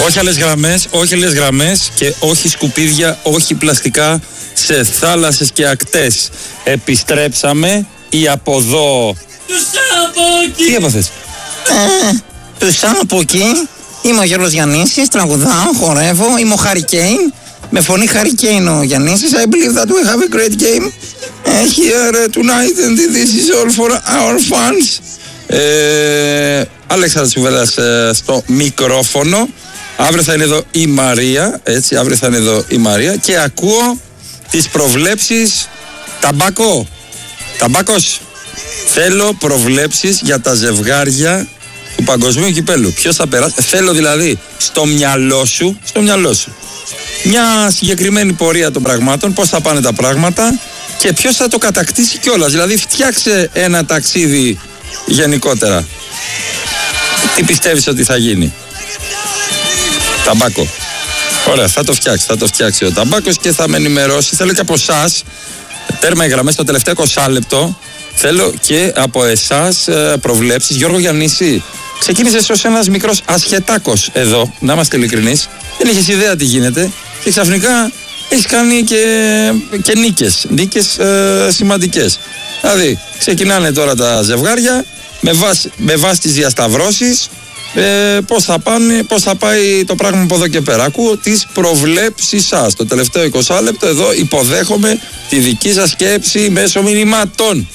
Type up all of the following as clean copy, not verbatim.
Όχι άλλες γραμμές και όχι σκουπίδια, όχι πλαστικά σε θάλασσες και ακτές. Επιστρέψαμε ή από εδώ. Τι έπαθες? Τους από εκεί. Είμαι ο Γιώργος Γιαννήσης, τραγουδάω, χορεύω, είμαι ο Harry Kane. Με φωνή Harry Kane ο Γιαννήσης. I believe that we have a great game here tonight and this is all for our fans. Αλέξανδρος Τσουβέλλας στο μικρόφωνο. Αύριο θα είναι εδώ η Μαρία, έτσι, αύριο θα είναι εδώ η Μαρία και ακούω τις προβλέψεις. Ταμπάκος, θέλω προβλέψεις για τα ζευγάρια του παγκοσμίου κυπέλου. Ποιος θα περάσει? Θέλω δηλαδή στο μυαλό σου μια συγκεκριμένη πορεία των πραγμάτων, πώς θα πάνε τα πράγματα και ποιος θα το κατακτήσει κιόλας. Δηλαδή φτιάξε ένα ταξίδι γενικότερα. Τι πιστεύεις ότι θα γίνει? Ταμπάκο. Ωραία, θα το φτιάξει ο Ταμπάκος και θα με ενημερώσει. Θέλω και από εσάς, τέρμα οι γραμμές, το τελευταίο 20 λεπτό. Θέλω και από εσάς προβλέψεις. Γιώργο Γιαννήση, ξεκίνησες ως ένας μικρός ασχετάκος εδώ, να είμαστε ειλικρινείς. Δεν έχεις ιδέα τι γίνεται και ξαφνικά έχεις κάνει και νίκες σημαντικές. Δηλαδή, ξεκινάνε τώρα τα ζευγάρια με βάση τις διασταυρώσεις. Πώς θα πάει το πράγμα από εδώ και πέρα. Ακούω τις προβλέψεις σας. Το τελευταίο 20 λεπτό εδώ υποδέχομαι τη δική σας σκέψη μέσω μηνυμάτων.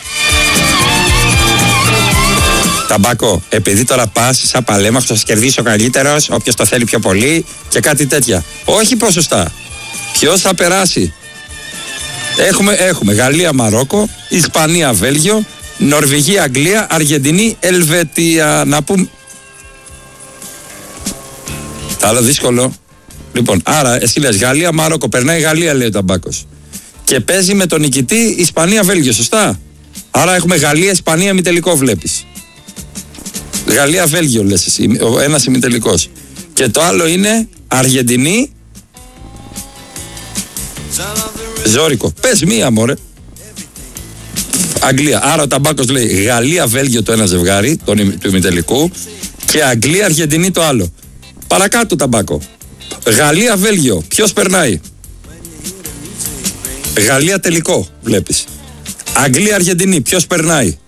Ταμπάκο, επειδή τώρα πας σαν παλέμαχος, θα σε κερδίσει ο καλύτερος, όποιος το θέλει πιο πολύ και κάτι τέτοια. Όχι ποσοστά. Ποιος θα περάσει? Έχουμε Γαλλία, Μαρόκο, Ισπανία, Βέλγιο, Νορβηγία, Αγγλία, Αργεντινή, Ελβετία. Να πούμε. Τα άλλο δύσκολο. Λοιπόν, άρα εσύ λες Γαλλία, Μαρόκο, περνάει Γαλλία, λέει ο Ταμπάκος. Και παίζει με τον νικητή Ισπανία, Βέλγιο, σωστά? Άρα έχουμε Γαλλία, Ισπανία, ημιτελικό βλέπεις. Γαλλία, Βέλγιο λες εσύ, ο ένας ημιτελικός. Και το άλλο είναι Αργεντινή, ζόρικο. Πες μία μωρέ. Αγγλία. Άρα ο Ταμπάκος λέει Γαλλία, Βέλγιο το ένα ζευγάρι του ημιτελικού και Αγγλία, Αργεντινή το άλλο. Παρακάτω Ταμπάκο. Γαλλία, Βέλγιο. Ποιος περνάει? Γαλλία τελικό βλέπεις. Αγγλία, Αργεντινή. Ποιος περνάει?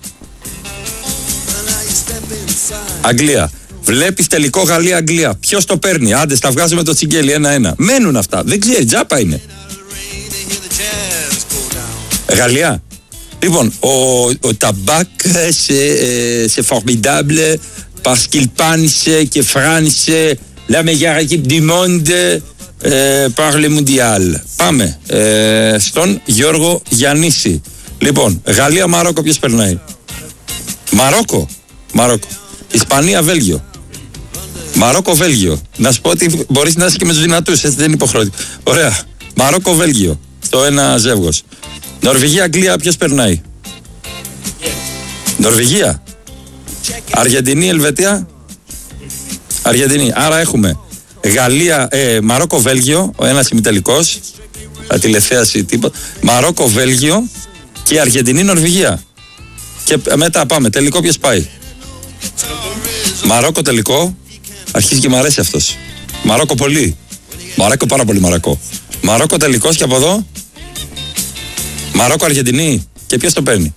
Αγγλία. Βλέπεις τελικό Γαλλία, Αγγλία. Ποιος το παίρνει? Άντε, τα βγάζουμε το τσιγκέλι 1-1. Μένουν αυτά. Δεν ξέρει, τζάπα είναι. Γαλλία. Λοιπόν, ο Ταμπάκ c'est formidable parce qu'il pense que France la meilleure équipe du monde par le mondial. Πάμε στον Γιώργο Γιαννήση. Λοιπόν, Γαλλία, Μαρόκο, ποιος περνάει? Μαρόκο. Ισπανία, Βέλγιο. Μαρόκο, Βέλγιο. Να σου πω ότι μπορείς να είσαι και με τους δυνατούς, έτσι δεν είναι υποχρεωτικό. Ωραία. Μαρόκο, Βέλγιο. Το ένα ζεύγος. Νορβηγία, Αγγλία, ποιος περνάει? Νορβηγία. Αργεντινή, Ελβετία. Αργεντινή. Άρα έχουμε Γαλλία, Μαρόκο, Βέλγιο, ο ένας ημιτελικός. Τηλεθέαση τίποτα. Μαρόκο, Βέλγιο και Αργεντινή, Νορβηγία. Και μετά πάμε. Τελικό ποιος πάει? Μαρόκο τελικό. Αρχίζει και μ' αρέσει αυτός. Μαρόκο πολύ. Μαρόκο πάρα πολύ Μαρόκο. Μαρόκο τελικός και από εδώ. Μαρόκο, Αργεντινή. Και ποιος το παίρνει?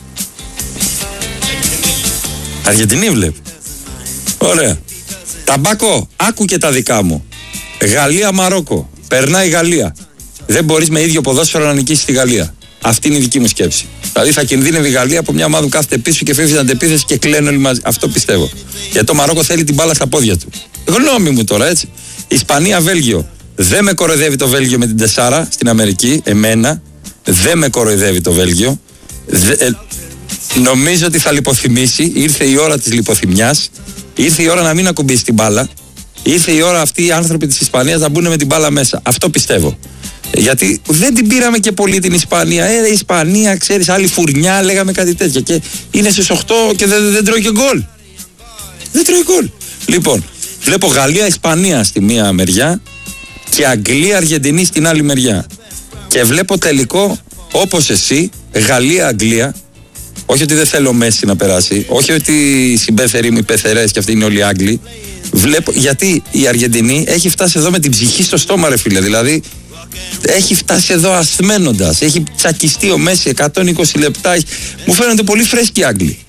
Αργεντινή βλέπει. Ωραία. Ταμπάκο, άκου και τα δικά μου. Γαλλία, Μαρόκο. Περνάει η Γαλλία. Δεν μπορείς με ίδιο ποδόσφαιρο να νικήσεις τη Γαλλία. Αυτή είναι η δική μου σκέψη. Δηλαδή θα κινδύνευε η Γαλλία από μια ομάδα που κάθεται πίσω και φεύγει στην αντεπίθεση και κλαίνουν όλοι μαζί. Αυτό πιστεύω. Γιατί το Μαρόκο θέλει την μπάλα στα πόδια του. Γνώμη μου τώρα, έτσι. Ισπανία, Βέλγιο. Δεν με κοροϊδεύει το Βέλγιο με την 4 στην Αμερική. Εμένα. Δεν με κοροϊδεύει το Βέλγιο. Νομίζω ότι θα λιποθυμήσει. Ήρθε η ώρα της λιποθυμιάς. Ήρθε η ώρα να μην ακουμπήσει την μπάλα. Ήρθε η ώρα αυτοί οι άνθρωποι της Ισπανίας να μπουν με την μπάλα μέσα. Αυτό πιστεύω. Γιατί δεν την πήραμε και πολύ την Ισπανία. Η Ισπανία, ξέρεις, άλλη φουρνιά, λέγαμε κάτι τέτοιο. Και είναι στις 8 και δεν τρώει και γκολ. Δεν τρώει γκολ. Λοιπόν, βλέπω Γαλλία-Ισπανία στη μία μεριά και Αγγλία-Αργεντινή στην άλλη μεριά. Και βλέπω τελικό, όπως εσύ, Γαλλία-Αγγλία. Όχι ότι δεν θέλω ο Μέση να περάσει. Όχι ότι οι συμπέθεροι μου, οι πεθερές και αυτοί είναι όλοι Άγγλοι. Βλέπω, γιατί η Αργεντινή έχει φτάσει εδώ με την ψυχή στο στόμα, ρε φίλε. Δηλαδή, έχει φτάσει εδώ ασθμένοντας. Έχει τσακιστεί ο Μέση 120 λεπτά. Μου φαίνονται πολύ φρέσκοι οι Άγγλοι.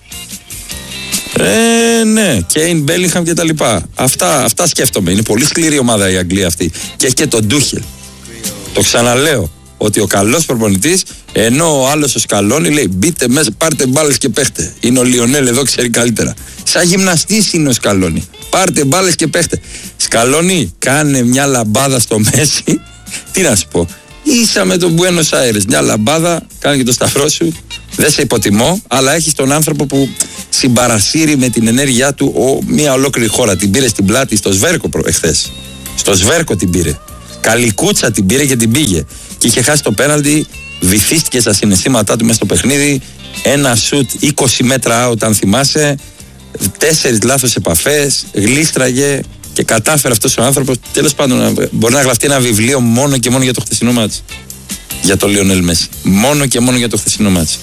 Ναι, Κέιν, Μπέλιγχαμ και τα λοιπά. Αυτά σκέφτομαι. Είναι πολύ σκληρή ομάδα η Αγγλία αυτή. Και έχει και τον Ντούχελ. Το ξαναλέω. Ότι ο καλός προπονητής, ενώ ο άλλος ο Σκαλόνι λέει μπείτε μέσα, πάρτε μπάλες και παίχτε. Είναι ο Λιονέλ εδώ, ξέρει καλύτερα. Σαν γυμναστής είναι ο Σκαλόνι. Πάρτε μπάλες και παίχτε. Σκαλόνι, κάνε μια λαμπάδα στο Μέση. Τι να σου πω. Ίσα με τον Μπουένος Άιρες. Μια λαμπάδα, κάνε και το σταυρό σου. Δεν σε υποτιμώ, αλλά έχεις τον άνθρωπο που συμπαρασύρει με την ενέργειά του μια ολόκληρη χώρα. Την πήρε στην πλάτη στο Σβέρκο εχθές. Στο Σβέρκο την πήρε. Καλικούτσα την πήρε και την πήγε. Και είχε χάσει το πέναλτι, βυθίστηκε στα συναισθήματά του μέσα στο παιχνίδι. Ένα σουτ 20 μέτρα out, αν θυμάσαι. 4 λάθος επαφές, γλίστραγε και κατάφερε αυτός ο άνθρωπος. Τέλος πάντων, μπορεί να γραφτεί ένα βιβλίο μόνο και μόνο για το χθεσινό μάτς. Για το Λιονέλ Μέση. Μόνο και μόνο για το χθεσινό μάτς.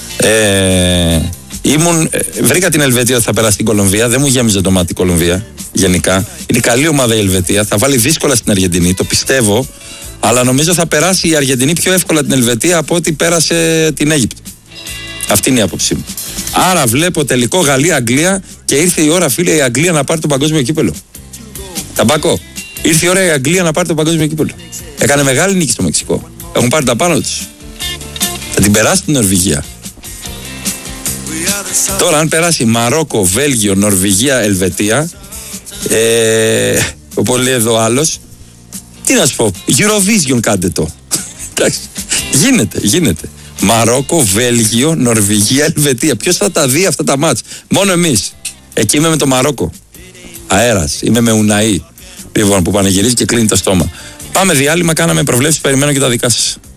Βρήκα την Ελβετία ότι θα περάσει την Κολομβία. Δεν μου γέμιζε το μάτι η Κολομβία. Γενικά. Είναι καλή ομάδα η Ελβετία. Θα βάλει δύσκολα στην Αργεντινή, το πιστεύω. Αλλά νομίζω θα περάσει η Αργεντινή πιο εύκολα την Ελβετία από ό,τι πέρασε την Αίγυπτο. Αυτή είναι η άποψή μου. Άρα βλέπω τελικό Γαλλία-Αγγλία και ήρθε η ώρα, φίλε, η Αγγλία να πάρει το παγκόσμιο κύπελο. Ταμπάκο. Ήρθε η ώρα η Αγγλία να πάρει το παγκόσμιο κύπελο. Έκανε μεγάλη νίκη στο Μεξικό. Έχουν πάρει τα πάνω τους. Θα την περάσει την Νορβηγία. Τώρα, αν περάσει Μαρόκο, Βέλγιο, Νορβηγία, Ελβετία, όπως λέει εδώ άλλος, τι να σου πω, Eurovision κάντε το. Γίνεται. Μαρόκο, Βέλγιο, Νορβηγία, Ελβετία. Ποιος θα τα δει αυτά τα μάτς? Μόνο εμείς. Εκεί είμαι με το Μαρόκο. Αέρας. Είμαι με Ουναή. Λοιπόν, που πανηγυρίζει και κλείνει το στόμα. Πάμε διάλειμμα, κάναμε προβλέψεις, περιμένω και τα δικά σας.